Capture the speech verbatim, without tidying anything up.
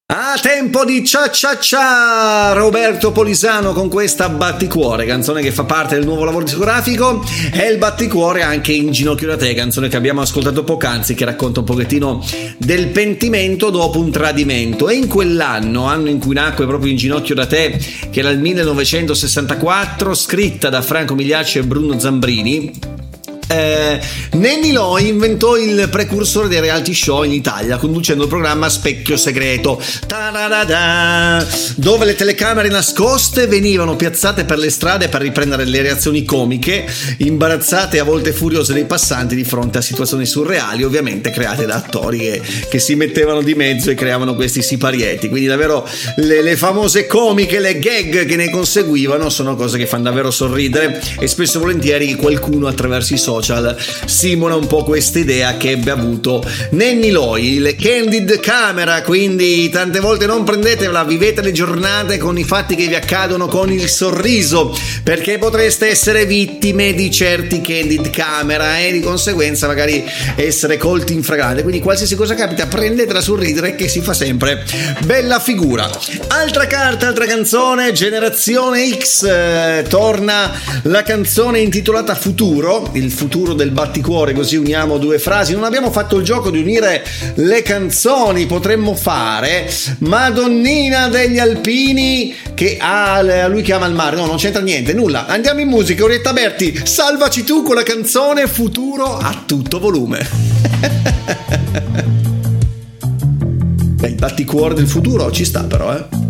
Ah, tempo di cia cia cia! Roberto Polisano con questa Batticuore, canzone che fa parte del nuovo lavoro discografico, e il Batticuore anche In ginocchio da te, canzone che abbiamo ascoltato poc'anzi, che racconta un pochettino del pentimento dopo un tradimento. E in quell'anno, anno in cui nacque proprio In ginocchio da te, che era il millenovecentosessantaquattro, scritta da Franco Migliacci e Bruno Zambrini, Eh, Nenny Loy inventò il precursore dei reality show in Italia, conducendo il programma Specchio Segreto, ta-da-da-da, dove le telecamere nascoste venivano piazzate per le strade per riprendere le reazioni comiche, imbarazzate e a volte furiose dei passanti di fronte a situazioni surreali, ovviamente create da attori che, che si mettevano di mezzo e creavano questi siparieti. Quindi davvero le, le famose comiche, le gag che ne conseguivano sono cose che fanno davvero sorridere, e spesso e volentieri qualcuno attraverso i social simula un po' questa idea che ebbe avuto Nenny Loy, le candid camera. Quindi tante volte non prendetevela, vivete le giornate con i fatti che vi accadono con il sorriso, perché potreste essere vittime di certi candid camera e di conseguenza magari essere colti in flagrante. Quindi qualsiasi cosa capita, prendetela sul ridere, che si fa sempre bella figura. Altra carta, altra canzone, Generazione X, eh, torna la canzone intitolata Futuro, il futuro del Batticuore, così uniamo due frasi. Non abbiamo fatto il gioco di unire le canzoni, potremmo fare Madonnina degli Alpini che ha, a lui che ama il mare. No, non c'entra niente, nulla. Andiamo in musica. Orietta Berti, salvaci tu con la canzone Futuro a tutto volume. Il Batticuore del futuro ci sta però, eh